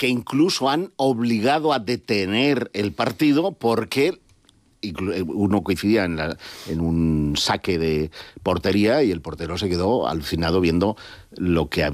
que incluso han obligado a detener el partido porque uno coincidía en un saque de portería y el portero se quedó alucinado viendo lo que había.